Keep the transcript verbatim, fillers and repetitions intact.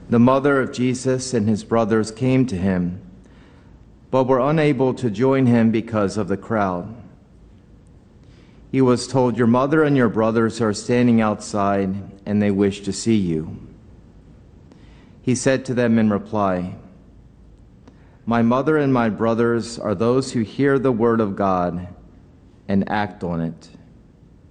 The mother of Jesus and his brothers came to him, but were unable to join him because of the crowd. He was told, "Your mother and your brothers are standing outside, and they wish to see you." He said to them in reply, "My mother and my brothers are those who hear the word of God and act on it."